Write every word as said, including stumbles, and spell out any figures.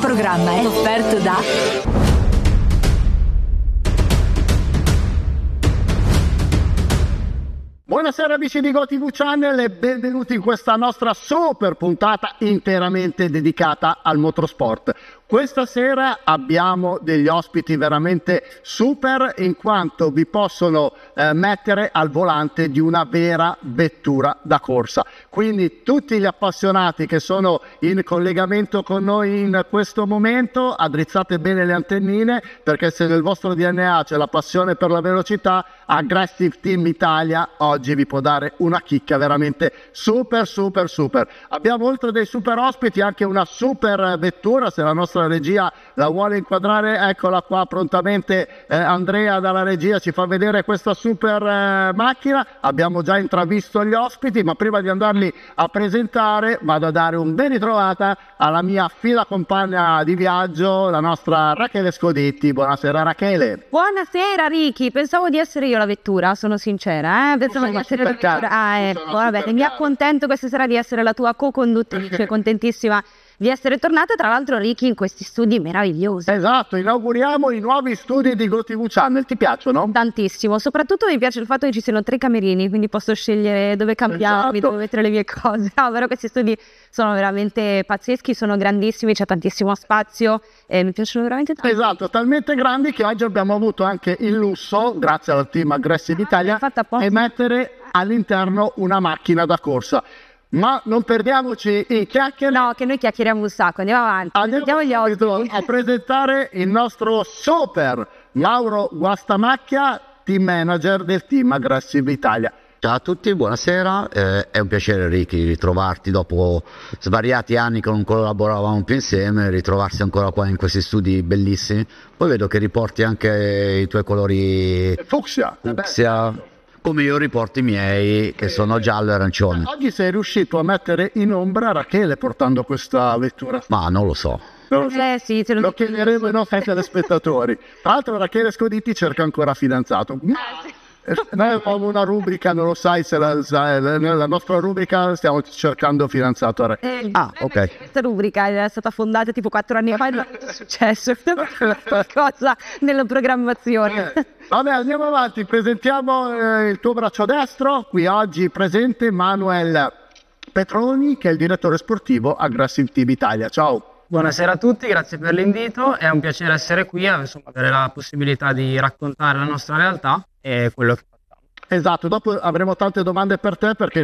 programma è offerto da Buonasera amici di GoTV Channel e benvenuti in questa nostra super puntata interamente dedicata al motorsport. Questa sera abbiamo degli ospiti veramente super in quanto vi possono eh, mettere al volante di una vera vettura da corsa. Quindi tutti gli appassionati che sono in collegamento con noi in questo momento, addrizzate bene le antennine, perché se nel vostro D N A c'è la passione per la velocità, Aggressive Team Italia oggi vi può dare una chicca veramente super super super. Abbiamo oltre dei super ospiti anche una super vettura, se la nostra regia la vuole inquadrare, eccola qua prontamente. eh, Andrea dalla regia ci fa vedere questa super eh, macchina. Abbiamo già intravisto gli ospiti, ma prima di andarli a presentare vado a dare un ben ritrovata alla mia fila compagna di viaggio, la nostra Rachele Scodetti. Buonasera Rachele. Buonasera Ricky, pensavo di essere io la vettura, sono sincera, eh? Pensavo di essere la vettura. Ah, ecco, vabbè, mi accontento questa sera di essere la tua co-conduttrice, contentissima di essere tornata, tra l'altro Ricky, in questi studi meravigliosi. Esatto, inauguriamo i nuovi studi di GoTV Channel, ti piacciono? Tantissimo, soprattutto mi piace il fatto che ci siano tre camerini, quindi posso scegliere dove cambiarmi, Esatto. dove mettere le mie cose. No, vero, questi studi sono veramente pazzeschi, sono grandissimi, c'è tantissimo spazio e mi piacciono veramente tanto. Esatto, talmente grandi che oggi abbiamo avuto anche il lusso, grazie al team Aggressive Italia, fatta apposta. di mettere all'interno una macchina da corsa. Ma non perdiamoci in chiacchiere. No, che noi chiacchieriamo un sacco, andiamo avanti. Andiamo Sentiamo gli subito ospiti. a presentare il nostro super Mauro Guastamacchia, team manager del team Aggressive Italia. Ciao a tutti, buonasera, eh, è un piacere Ricky ritrovarti dopo svariati anni che non collaboravamo più insieme, ritrovarsi ancora qua in questi studi bellissimi. Poi vedo che riporti anche i tuoi colori Fucsia. fucsia, come io riporto i miei che sono giallo e arancione. Oggi sei riuscito a mettere in ombra Rachele portando questa vettura. Ma non lo so. Non lo so. Eh sì, te lo Lo chiederemo ai nostri telespettatori. Tra l'altro Rachele Scodetti cerca ancora fidanzato. Noi abbiamo una rubrica, non lo sai se la, sai, nella nostra rubrica stiamo cercando fidanzato a Rachele. Eh, Ah, ok. Questa rubrica è stata fondata tipo quattro anni fa e non è successo qualcosa nella programmazione. Eh, Vabbè, andiamo avanti, presentiamo eh, il tuo braccio destro. Qui oggi presente Manuel Petroni, che è il direttore sportivo Aggressive Team Italia. Ciao. Buonasera a tutti, grazie per l'invito, è un piacere essere qui, insomma, avere la possibilità di raccontare la nostra realtà e quello che facciamo. Esatto, dopo avremo tante domande per te perché